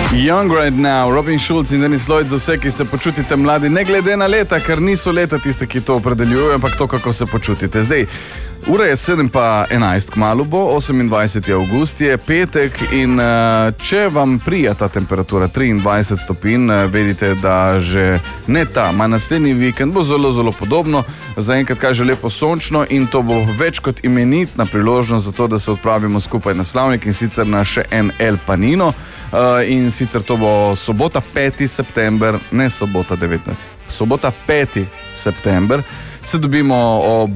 Young Right Now, Robin Schulz in Dennis Lloyd, za vse, ki se počutite mladi, ne glede na leta, ker niso leta tiste, ki to opredeljujejo, ampak to, kako se počutite. Zdaj, ura je 7:11, kmalu bo, 28. avgust je petek in če vam prija ta temperatura 23 stopinj, vedite, da že ne ta, naslednji vikend bo zelo, zelo podobno. Zaenkrat kaže lepo sončno in to bo več kot imenitna priložnost za to, da se odpravimo skupaj na slavnik in sicer na še en El Panino. In sicer to bo sobota 5. september, ne sobota 19. Sobota 5. september. Se dobimo ob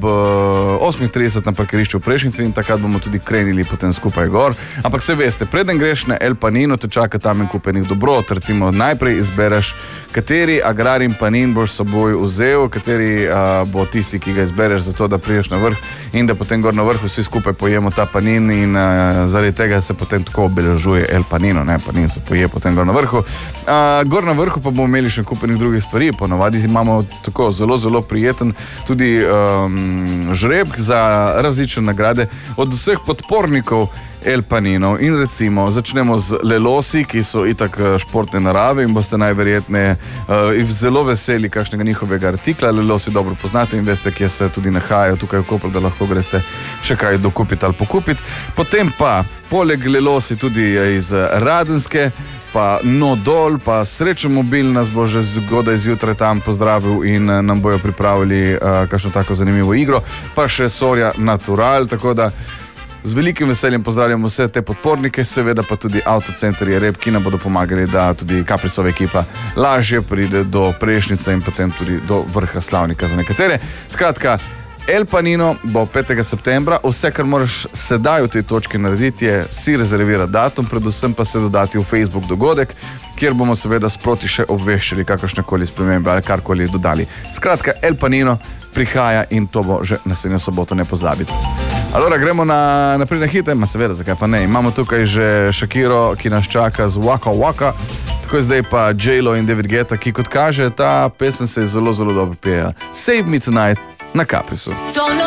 8:30 na parkirišču v Prešnici in takrat bomo tudi krenili potem skupaj gor. Ampak se veste, preden greš na El Panino, te čaka tam en kupenih dobrot. Recimo najprej izbereš, kateri agrarin panin boš s seboj vzel, kateri bo tisti, ki ga izbereš za to, da priješ na vrh in da potem gor na vrhu vsi skupaj pojemo ta panin in zaradi tega se potem tako obeležuje El Panino, ne, panin se poje potem gor na vrhu. Gor na vrhu pa bomo imeli še kupenih drugih stvari, ponavadi imamo tako zelo, zelo prijeten tudi žreb za različne nagrade od vseh podpornikov El Paninov in recimo začnemo z lelosi, ki so itak športne narave in boste najverjetneje zelo veseli kakšnega njihovega artikla. Lelosi dobro poznate in veste, kje se tudi nahajajo tukaj v Kopru, da lahko greste še kaj dokupiti ali pokupiti. Potem pa poleg lelosi tudi iz Radenske, pa Nodol, pa Srečen mobil nas bo že zgodaj zjutraj tam pozdravil in nam bojo pripravili kakšno tako zanimivo igro, pa še Soria Natural, tako da z velikim veseljem pozdravljamo vse te podpornike, seveda pa tudi Avtocenter Jereb, ki nam bodo pomagali, da tudi Kaprisova ekipa lažje pride do Prešnice in potem tudi do vrha slavnika za nekatere. Skratka, El Panino bo 5. septembra, vse, kar moraš sedaj v tej točki narediti, je si rezervirati datum, predvsem pa se dodati v Facebook dogodek, kjer bomo seveda sproti še obveščali kakršnekoli spremembe ali karkoli dodali. Skratka, El Panino prihaja in to bo že naslednjo soboto, ne pozabiti. Alora, gremo naprej na hite, seveda, zakaj pa ne. Imamo tukaj že Shakiro, ki nas čaka z Waka Waka, tako zdaj pa J-Lo in David Guetta, ki kot kaže, ta pesem se je zelo, zelo dobro pela. Save Me Tonight na Kaprisu.